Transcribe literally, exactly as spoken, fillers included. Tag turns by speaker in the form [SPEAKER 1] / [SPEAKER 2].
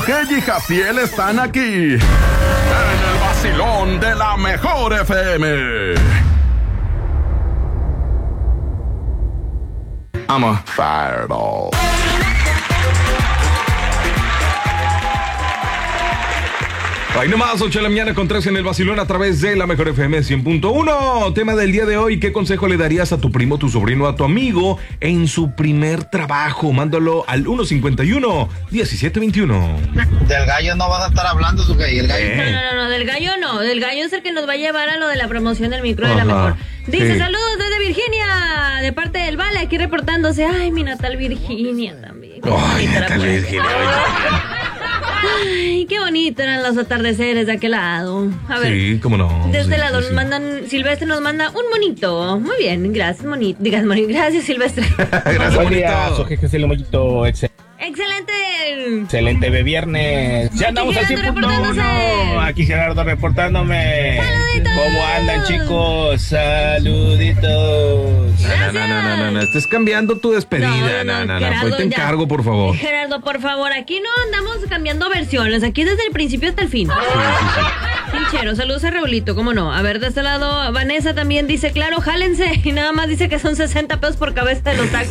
[SPEAKER 1] G y Jaciel están aquí, en el vacilón de la mejor F M. I'm a fireball.
[SPEAKER 2] Ahí nomás, ocho de la mañana con tres en el vacilón a través de la mejor F M cien punto uno. Tema del día de hoy: ¿qué consejo le darías a tu primo, tu sobrino, a tu amigo en su primer trabajo? Mándalo al uno cincuenta y uno, diecisiete veintiuno.
[SPEAKER 3] Del gallo no vas a estar hablando, ¿tú qué? El gallo.
[SPEAKER 2] Eh.
[SPEAKER 4] No, no, no, del gallo no. Del gallo es el que nos va a llevar a lo de la promoción del micro de la
[SPEAKER 2] Ajá,
[SPEAKER 4] mejor. Dice,
[SPEAKER 2] sí.
[SPEAKER 4] saludos desde Virginia, de parte del Vale, aquí reportándose. Ay, mi natal Virginia también. Qué
[SPEAKER 2] Ay,
[SPEAKER 4] bonita era,
[SPEAKER 2] Natal
[SPEAKER 4] pues.
[SPEAKER 2] Virginia.
[SPEAKER 4] Ay, qué bonito eran los atardeceres de aquel lado. A ver.
[SPEAKER 2] Sí, cómo no.
[SPEAKER 4] De este
[SPEAKER 2] Sí,
[SPEAKER 4] lado
[SPEAKER 2] sí,
[SPEAKER 4] nos
[SPEAKER 2] sí.
[SPEAKER 4] mandan, Silvestre nos manda un monito. Muy bien, gracias, monito. Digas, monito, gracias, Silvestre.
[SPEAKER 2] Gracias,
[SPEAKER 5] Buen día,
[SPEAKER 2] bonito.
[SPEAKER 5] soy Jesús el Mollito. Excel-
[SPEAKER 4] Excelente.
[SPEAKER 5] Excelente de viernes. Ya andamos al
[SPEAKER 4] Gerardo
[SPEAKER 5] cien punto uno.
[SPEAKER 4] reportándose.
[SPEAKER 5] Aquí Gerardo reportándome.
[SPEAKER 4] Saluditos.
[SPEAKER 5] ¿Cómo andan, chicos? Saluditos.
[SPEAKER 2] No, no, no, no, no, no, estés cambiando tu despedida. No, no, no,
[SPEAKER 4] Gerardo,
[SPEAKER 2] pues te
[SPEAKER 4] ya.
[SPEAKER 2] encargo, por favor.
[SPEAKER 4] Gerardo, por favor, aquí no andamos cambiando versiones, aquí desde el principio hasta el fin. Pinchero, saludos a Raulito, cómo no. A ver, de este lado, Vanessa también dice, claro, jálense, y nada más dice que son sesenta pesos por cabeza de los taxis.